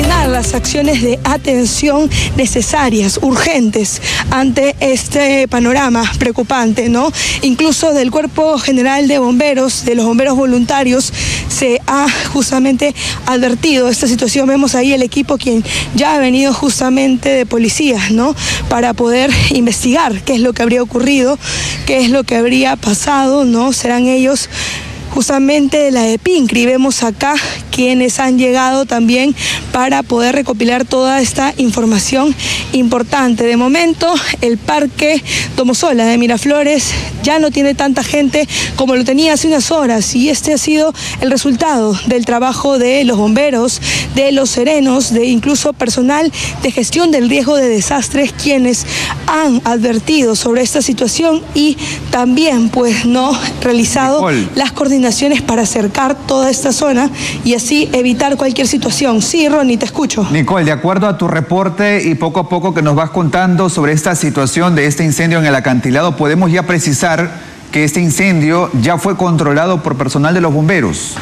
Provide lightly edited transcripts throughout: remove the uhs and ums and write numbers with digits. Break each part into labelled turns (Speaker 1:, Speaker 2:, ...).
Speaker 1: coordinar las acciones de atención necesarias, urgentes, ante este panorama preocupante, ¿no? Incluso del Cuerpo General de Bomberos, de los bomberos voluntarios, se ha justamente advertido esta situación. Vemos ahí el equipo quien ya ha venido justamente de policías, ¿no? Para poder investigar qué es lo que habría ocurrido, qué es lo que habría pasado, ¿no? Serán ellos justamente de la de Pincri. Vemos acá quienes han llegado también para poder recopilar toda esta información importante. De momento, el Parque Domosola de Miraflores ya no tiene tanta gente como lo tenía hace unas horas, y este ha sido el resultado del trabajo de los bomberos, de los serenos, de incluso personal de gestión del riesgo de desastres, quienes han advertido sobre esta situación y también pues no realizado las coordinaciones para acercar toda esta zona y así evitar cualquier situación. Sí, Ronnie, te escucho.
Speaker 2: Nicole, de acuerdo a tu reporte y poco a poco que nos vas contando sobre esta situación de este incendio en el acantilado, podemos ya precisar que este incendio ya fue controlado por personal de los bomberos.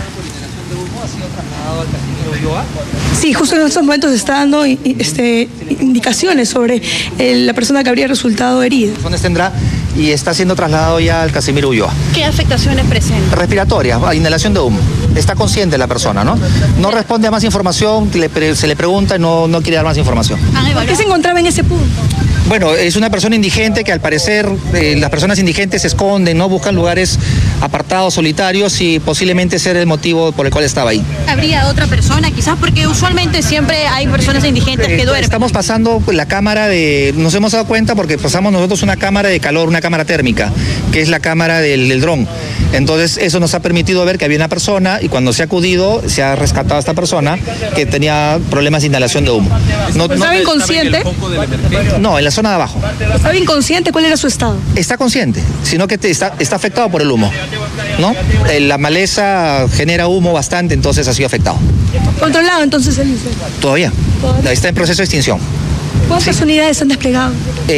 Speaker 1: Sí, justo en estos momentos se está dando indicaciones sobre la persona que habría resultado herida.
Speaker 3: Tendrá y está siendo trasladado ya al Casimiro Ulloa.
Speaker 4: ¿Qué afectaciones presenta?
Speaker 3: Respiratorias, inhalación de humo. Está consciente la persona, ¿no? No responde a más información, se le pregunta y no quiere dar más información.
Speaker 1: ¿Por qué se encontraba en ese punto?
Speaker 3: Bueno, es una persona indigente que al parecer las personas indigentes se esconden, ¿no? Buscan lugares apartados, solitarios, y posiblemente ser el motivo por el cual estaba ahí.
Speaker 4: ¿Habría otra persona quizás? Porque usualmente siempre hay personas indigentes que duermen.
Speaker 3: Estamos pasando la cámara nos hemos dado cuenta porque pasamos nosotros una cámara de calor, una cámara térmica, que es la cámara del dron. Entonces eso nos ha permitido ver que había una persona, y cuando se ha acudido, se ha rescatado a esta persona que tenía problemas de inhalación de humo.
Speaker 1: ¿Estaba inconsciente?
Speaker 3: No, en la zona de abajo.
Speaker 1: ¿Estaba inconsciente? ¿Cuál era su estado?
Speaker 3: Está consciente, sino que está afectado por el humo, ¿no? La maleza genera humo bastante, entonces ha sido afectado.
Speaker 1: ¿Controlado entonces el incendio?
Speaker 3: Todavía. Está en proceso de extinción.
Speaker 1: ¿Cuántas unidades han desplegado?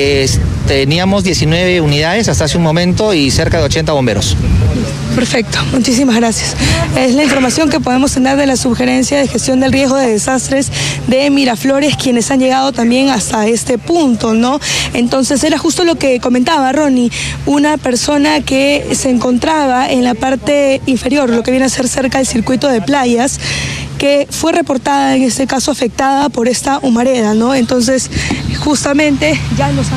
Speaker 3: Teníamos 19 unidades hasta hace un momento y cerca de 80 bomberos.
Speaker 1: Perfecto, muchísimas gracias. Es la información que podemos tener de la Subgerencia de Gestión del Riesgo de Desastres de Miraflores, quienes han llegado también hasta este punto, ¿no? Entonces era justo lo que comentaba Ronnie, una persona que se encontraba en la parte inferior, lo que viene a ser cerca del circuito de playas, que fue reportada en este caso afectada por esta humareda, ¿no? Entonces, justamente ya nos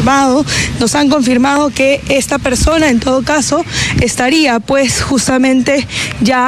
Speaker 1: han confirmado que esta persona en todo caso estaría pues justamente ya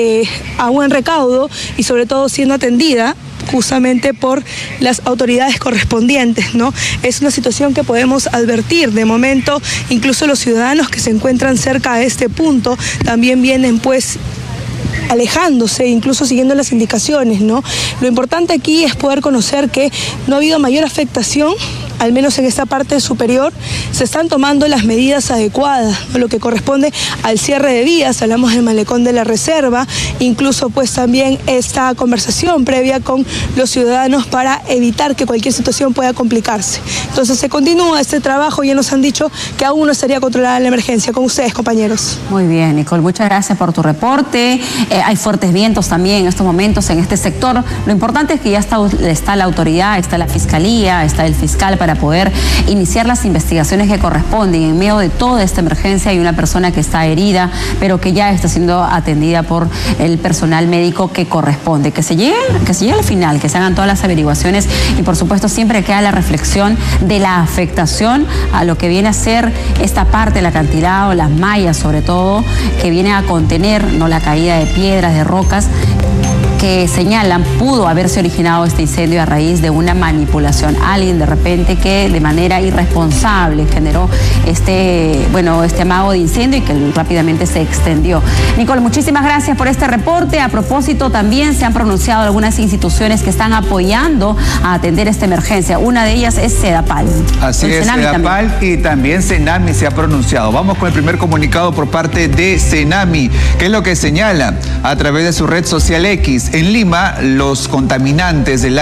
Speaker 1: a buen recaudo y sobre todo siendo atendida justamente por las autoridades correspondientes, ¿no? Es una situación que podemos advertir. De momento, incluso los ciudadanos que se encuentran cerca de este punto también vienen pues alejándose, incluso siguiendo las indicaciones, ¿no? Lo importante aquí es poder conocer que no ha habido mayor afectación, al menos en esta parte superior. Se están tomando las medidas adecuadas, ¿no? Lo que corresponde al cierre de vías, hablamos del malecón de la Reserva, incluso pues también esta conversación previa con los ciudadanos para evitar que cualquier situación pueda complicarse. Entonces se continúa este trabajo, ya nos han dicho que aún no estaría controlada la emergencia. Con ustedes, compañeros.
Speaker 5: Muy bien, Nicole, muchas gracias por tu reporte. Hay fuertes vientos también en estos momentos en este sector. Lo importante es que ya está la autoridad, está la fiscalía, está el fiscal para poder iniciar las investigaciones que corresponden. En medio de toda esta emergencia hay una persona que está herida, pero que ya está siendo atendida por el personal médico que corresponde. Que se llegue al final, que se hagan todas las averiguaciones y por supuesto siempre queda la reflexión de la afectación a lo que viene a ser esta parte del acantilado, las mallas sobre todo, que viene a contener, ¿no?, la caída de piedras, de rocas, que señalan pudo haberse originado este incendio a raíz de una manipulación. Alguien de repente que de manera irresponsable generó este amago de incendio y que rápidamente se extendió. Nicole, muchísimas gracias por este reporte. A propósito, también se han pronunciado algunas instituciones que están apoyando a atender esta emergencia. Una de ellas es Sedapal.
Speaker 2: Así es, Sedapal y también Senami se ha pronunciado. Vamos con el primer comunicado por parte de Senami, que es lo que señala a través de su red social X. En Lima, los contaminantes del